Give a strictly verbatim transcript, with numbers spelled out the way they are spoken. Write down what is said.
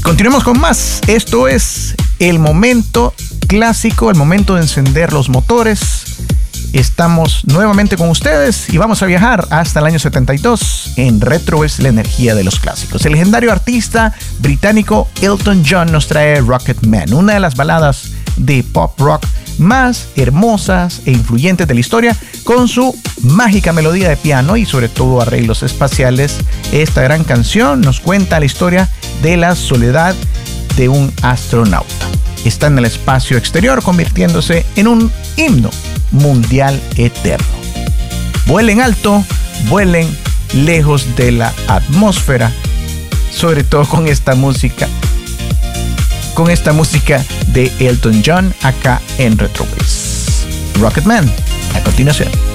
Continuemos con más. Esto es el momento clásico, el momento de encender los motores. Estamos nuevamente con ustedes y vamos a viajar hasta el año setenta y dos. En Retro es la energía de los clásicos. El legendario artista británico Elton John nos trae Rocket Man, una de las baladas de pop rock más hermosas e influyentes de la historia, con su mágica melodía de piano y sobre todo arreglos espaciales. Esta gran canción nos cuenta la historia de la soledad de un astronauta. Está en el espacio exterior, convirtiéndose en un himno mundial eterno. Vuelen alto, vuelen lejos de la atmósfera, sobre todo con esta música, con esta música de Elton John acá en Retrowaves. Rocket Man, a continuación.